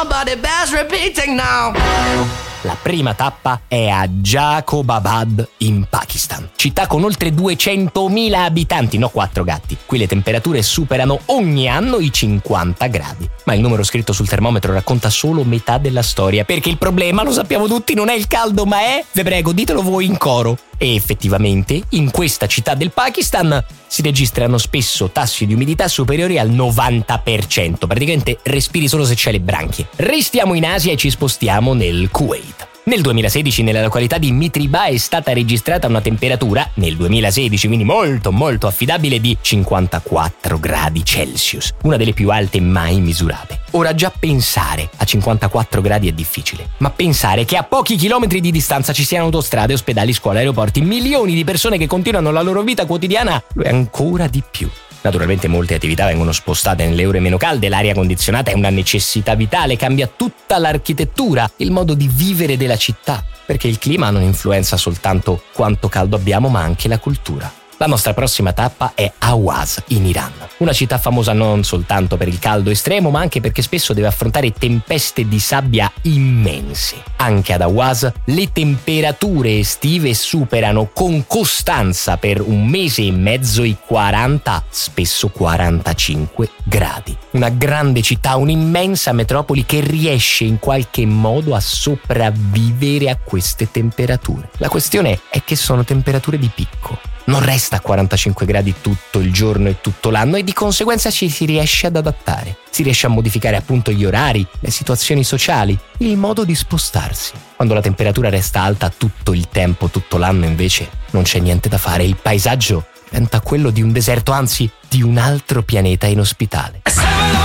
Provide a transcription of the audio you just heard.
on, but it bears repeating now. La prima tappa è a Jacobabad in Pakistan, città con oltre 200.000 abitanti, no 4 gatti. Qui le temperature superano ogni anno i 50 gradi. Ma il numero scritto sul termometro racconta solo metà della storia, perché il problema, lo sappiamo tutti, non è il caldo, ma è, vi prego, ditelo voi in coro. E effettivamente, in questa città del Pakistan si registrano spesso tassi di umidità superiori al 90%, praticamente respiri solo se c'hai le branchie. Restiamo in Asia e ci spostiamo nel Kuwait. Nel 2016 nella località di Mitriba è stata registrata una temperatura, nel 2016 quindi molto affidabile, di 54 gradi Celsius, una delle più alte mai misurate. Ora già pensare a 54 gradi è difficile, ma pensare che a pochi chilometri di distanza ci siano autostrade, ospedali, scuole, aeroporti, milioni di persone che continuano la loro vita quotidiana, lo è ancora di più. Naturalmente molte attività vengono spostate nelle ore meno calde, l'aria condizionata è una necessità vitale, cambia tutta l'architettura, il modo di vivere della città, perché il clima non influenza soltanto quanto caldo abbiamo, ma anche la cultura. La nostra prossima tappa è Ahwaz, in Iran, una città famosa non soltanto per il caldo estremo, ma anche perché spesso deve affrontare tempeste di sabbia immense. Anche ad Ahwaz le temperature estive superano con costanza per un mese e mezzo i 40, spesso 45 gradi. Una grande città, un'immensa metropoli che riesce in qualche modo a sopravvivere a queste temperature. La questione è che sono temperature di picco. Non resta a 45 gradi tutto il giorno e tutto l'anno e di conseguenza ci si riesce ad adattare. Si riesce a modificare appunto gli orari, le situazioni sociali, il modo di spostarsi. Quando la temperatura resta alta tutto il tempo, tutto l'anno invece non c'è niente da fare. Il paesaggio diventa quello di un deserto, anzi di un altro pianeta inospitale.